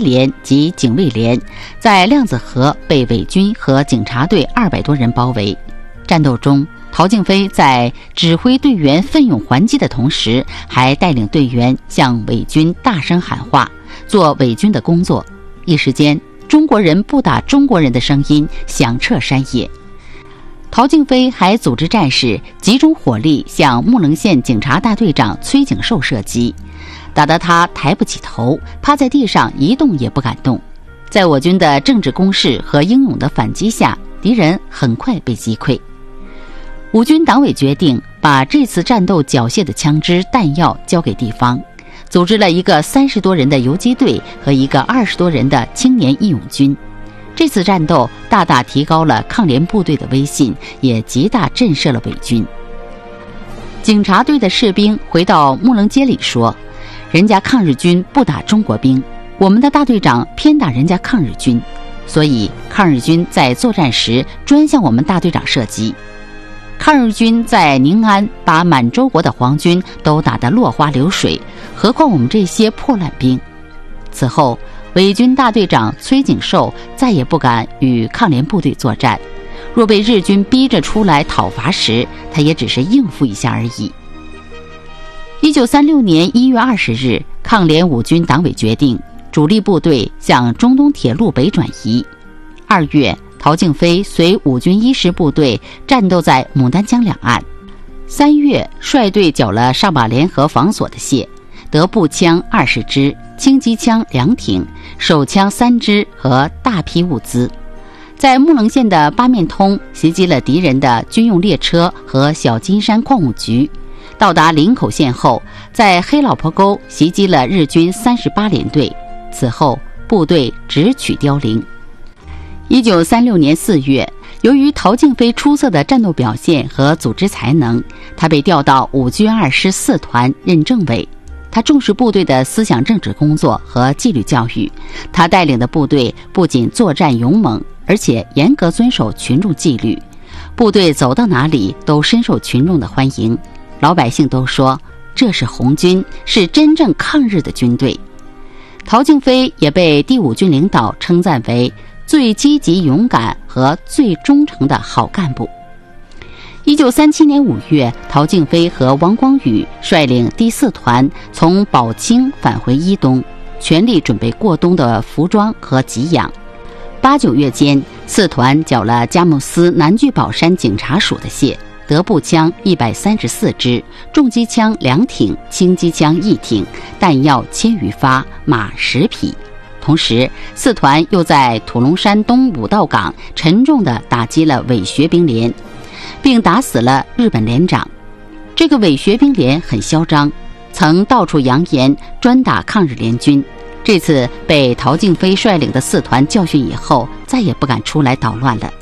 连及警卫连，在量子河被伪军和警察队200多人包围。战斗中，陶敬飞在指挥队员奋勇还击的同时，还带领队员向伪军大声喊话，做伪军的工作。一时间，中国人不打中国人的声音响彻山野。陶敬飞还组织战士集中火力向木棱县警察大队长崔景寿射击，打得他抬不起头，趴在地上一动也不敢动。在我军的政治攻势和英勇的反击下，敌人很快被击溃。我军党委决定把这次战斗缴械的枪支弹药交给地方，组织了一个30多人的游击队和一个20多人的青年义勇军。这次战斗大大提高了抗联部队的威信，也极大震慑了伪军。警察队的士兵回到木棱街里说，人家抗日军不打中国兵，我们的大队长偏打人家抗日军，所以抗日军在作战时专向我们大队长射击。抗日军在宁安把满洲国的皇军都打得落花流水，何况我们这些破烂兵。此后，伪军大队长崔景寿再也不敢与抗联部队作战，若被日军逼着出来讨伐时，他也只是应付一下而已。1936年1月20日，抗联五军党委决定主力部队向中东铁路北转移。2月，陶敬飞随五军1师部队战斗在牡丹江两岸。3月，率队缴了上马联合防所的械，得步枪20支、轻机枪2挺、手枪3支和大批物资。在木棱县的八面通袭击了敌人的军用列车和小金山矿务局。到达林口县后，在黑老婆沟袭击了日军38联队。此后，部队直取凋零。1936年4月，由于陶敬飞出色的战斗表现和组织才能，他被调到五军2师4团任政委。他重视部队的思想政治工作和纪律教育，他带领的部队不仅作战勇猛，而且严格遵守群众纪律。部队走到哪里都深受群众的欢迎，老百姓都说这是红军，是真正抗日的军队。陶敬飞也被第五军领导称赞为最积极勇敢和最忠诚的好干部。1937年5月，陶敬飞和王光宇率领第4团从宝清返回伊东，全力准备过冬的服装和给养。8、9月间，4团缴了佳木斯南聚宝山警察署的械，得步枪134支、重机枪2挺、轻机枪1挺，弹药1000余发，马10匹。同时，4团又在土龙山东五道岗沉重地打击了伪学兵连，并打死了日本连长。这个伪学兵连很嚣张，曾到处扬言专打抗日联军。这次被陶敬飞率领的4团教训以后，再也不敢出来捣乱了。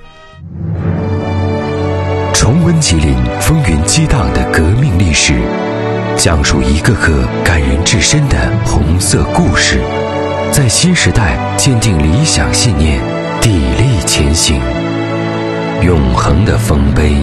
重温吉林风云激荡的革命历史，讲述一个个感人至深的红色故事，在新时代坚定理想信念，砥砺前行，永恒的丰碑。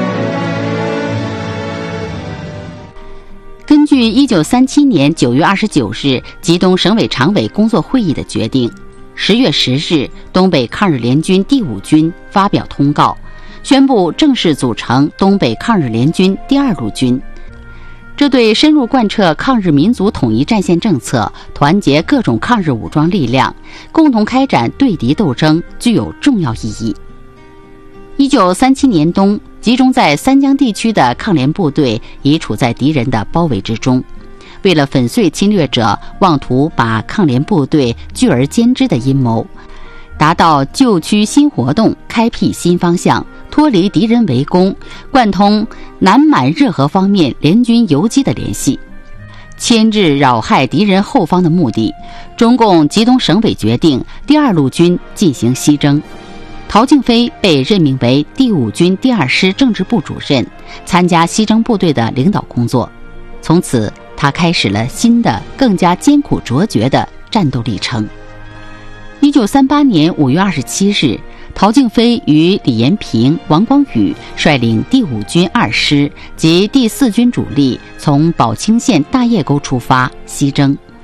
根据1937年9月29日吉东省委常委工作会议的决定，10月10日，东北抗日联军第5军发表通告，宣布正式组成东北抗日联军第2路军。这对深入贯彻抗日民族统一战线政策，团结各种抗日武装力量，共同开展对敌斗争具有重要意义。1937年冬，集中在三江地区的抗联部队已处在敌人的包围之中。为了粉碎侵略者妄图把抗联部队拒而歼之的阴谋，达到旧区新活动，开辟新方向，脱离敌人围攻，贯通南满热河方面联军游击的联系，牵制扰害敌人后方的目的，中共吉东省委决定第2路军进行西征。陶敬飞被任命为第5军第2师政治部主任，参加西征部队的领导工作。从此，他开始了新的更加艰苦卓绝的战斗历程。1938年5月27日，陶敬飞与李延平、王光宇率领第5军2师及第4军主力从宝清县大叶沟出发西征。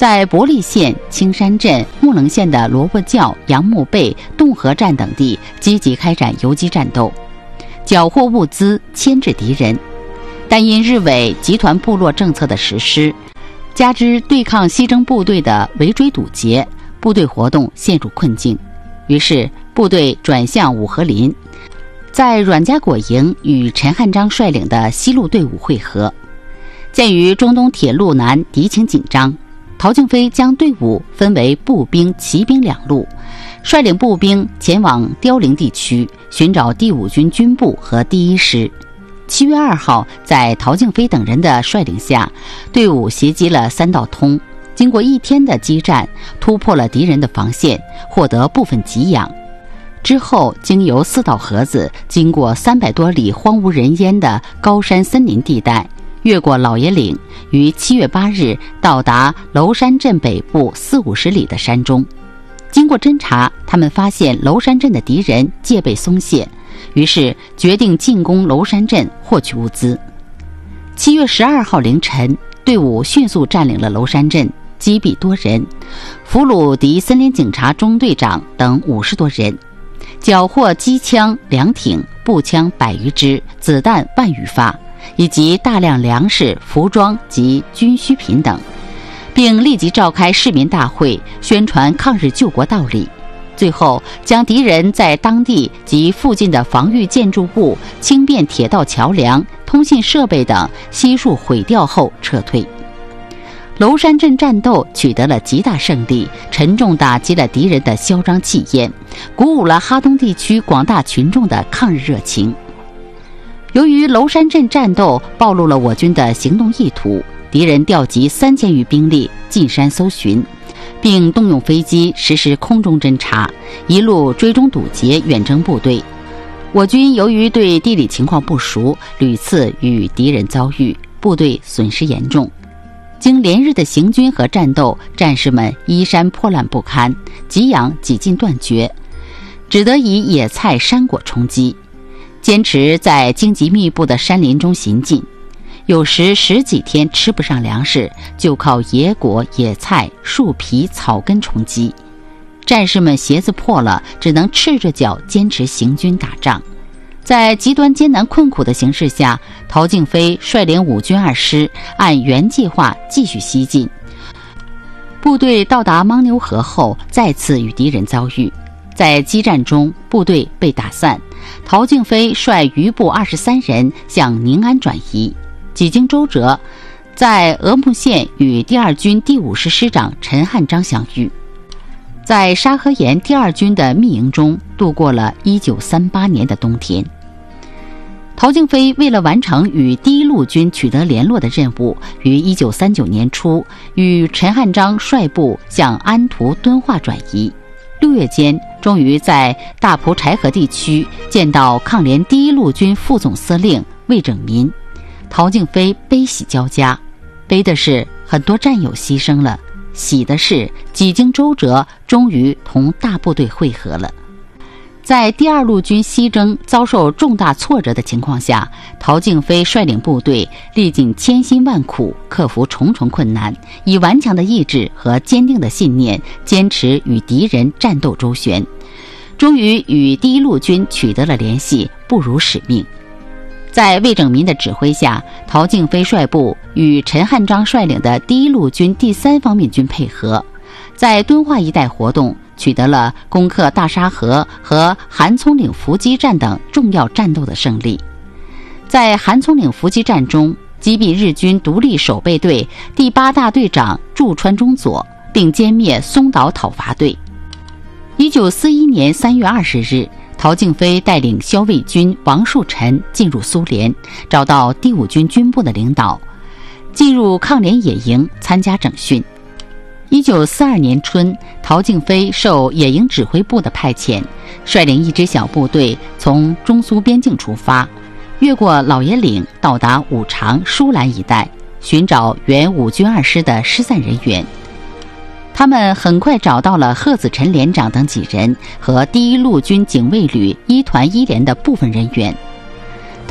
在伯利县、青山镇、木棱县的萝卜窖、杨木背、洞河站等地积极开展游击战斗，缴获物资，牵制敌人。但因日伪集团部落政策的实施，加之对抗西征部队的围追堵截，部队活动陷入困境。于是部队转向五河林，在阮家果营与陈汉章率领的西路队伍会合。鉴于中东铁路南敌情紧张，陶敬飞将队伍分为步兵、骑兵两路，率领步兵前往凋零地区寻找第5军军部和第1师。7月2号，在陶敬飞等人的率领下，队伍袭击了3道通，经过1天的激战，突破了敌人的防线，获得部分给养。之后经由4道河子，经过300多里荒无人烟的高山森林地带，越过老爷岭，于7月8日到达娄山镇北部40-50里的山中。经过侦查，他们发现娄山镇的敌人戒备松懈，于是决定进攻娄山镇，获取物资。7月12号凌晨，队伍迅速占领了娄山镇，击毙多人，俘虏敌森林警察中队长等50多人，缴获机枪2挺、步枪100余支、子弹1万余发，以及大量粮食、服装及军需品等，并立即召开市民大会，宣传抗日救国道理。最后将敌人在当地及附近的防御建筑物、轻便铁道桥梁、通信设备等悉数毁掉后撤退。娄山镇战斗取得了极大胜利，沉重打击了敌人的嚣张气焰，鼓舞了哈东地区广大群众的抗日热情。由于娄山镇战斗暴露了我军的行动意图，敌人调集3000余兵力进山搜寻，并动用飞机实施空中侦察，一路追踪堵截远征部队。我军由于对地理情况不熟，屡次与敌人遭遇，部队损失严重。经连日的行军和战斗，战士们衣衫破烂不堪，给养几近断绝，只得以野菜山果充饥，坚持在荆棘密布的山林中行进，有时10几天吃不上粮食，就靠野果、野菜、树皮、草根充饥。战士们鞋子破了，只能赤着脚坚持行军打仗。在极端艰难困苦的形势下，陶敬飞率领5军2师按原计划继续西进。部队到达牦牛河后，再次与敌人遭遇，在激战中部队被打散，陶敬飞率余部23人向宁安转移。几经周折，在峨眉县与第2军第50师长陈汉章相遇，在沙河岩第2军的密营中度过了1938年的冬天。陶敬飞为了完成与第1路军取得联络的任务，于1939年初与陈汉章率部向安图、敦化转移。6月间，终于在大蒲柴河地区见到抗联第1路军副总司令魏拯民。陶敬飞悲喜交加，悲的是很多战友牺牲了，喜的是几经周折，终于同大部队会合了。在第2路军西征遭受重大挫折的情况下，陶敬飞率领部队历尽千辛万苦，克服重重困难，以顽强的意志和坚定的信念，坚持与敌人战斗周旋，终于与第1路军取得了联系，不辱使命。在魏拯民的指挥下，陶敬飞率部与陈汉章率领的第1路军第3方面军配合，在敦化一带活动，取得了攻克大沙河和韩葱岭伏击战等重要战斗的胜利。在韩葱岭伏击战中，击毙日军独立守备队第8大队长驻川中佐，并歼灭松岛讨伐队。1941年3月20日，陶敬飞带领骁卫军王树臣进入苏联，找到第5军军部的领导，进入抗联野营参加整训。1942年春，陶敬飞受野营指挥部的派遣，率领一支小部队从中苏边境出发，越过老爷岭，到达五常、舒兰一带，寻找原5军2师的失散人员。他们很快找到了贺子臣连长等几人和第1路军警卫旅1团1连的部分人员。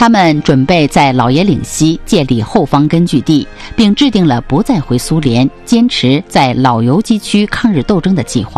他们准备在老爷岭西建立后方根据地，并制定了不再回苏联、坚持在老游击区抗日斗争的计划。